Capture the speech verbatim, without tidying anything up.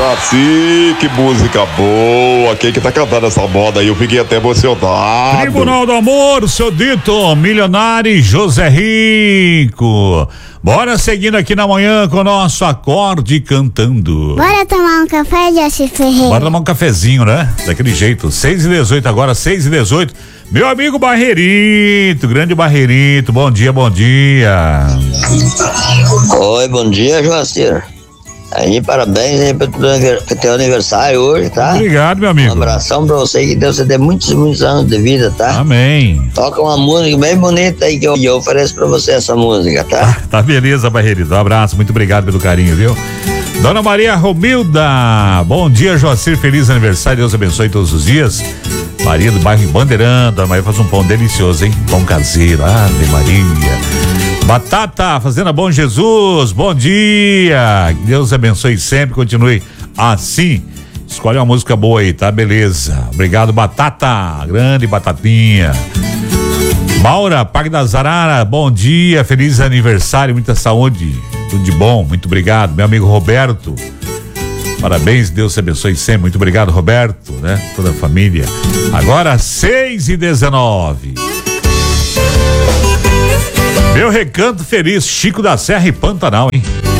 Jaci, que música boa. Quem que tá cantando essa moda aí? Eu fiquei até emocionado. Tribunal do Amor, seu dito, milionário e José Rico. Bora seguindo aqui na manhã com o nosso acorde cantando. Bora tomar um café, Jaci Ferreira. Bora tomar um cafezinho, né? Daquele jeito. seis e dezoito agora, seis e dezoito. Meu amigo Barreirito, grande Barreirito, bom dia, bom dia. Oi, bom dia, Joacir. Aí, parabéns aí pelo teu aniversário hoje, tá? Obrigado, meu amigo. Um abração pra você, que Deus te dê muitos, muitos anos de vida, tá? Amém. Toca uma música bem bonita aí que eu, eu ofereço pra você essa música, tá? Ah, tá beleza, Barreirito. Um abraço, muito obrigado pelo carinho, viu? Dona Maria Romilda, bom dia, Joacir, feliz aniversário, Deus abençoe todos os dias. Maria do bairro Bandeirando, a Maria faz um pão delicioso, hein? Pão caseiro, Ave Maria. Batata, Fazenda Bom Jesus, bom dia. Deus abençoe sempre, continue assim. Escolhe uma música boa aí, tá? Beleza. Obrigado, Batata, grande batatinha. Maura, Parque das Araras, bom dia, feliz aniversário, muita saúde, tudo de bom, muito obrigado. Meu amigo Roberto, parabéns, Deus te abençoe sempre, muito obrigado, Roberto, né? Toda a família. Agora, seis e dezenove. Meu recanto feliz, Chico da Serra e Pantanal, hein?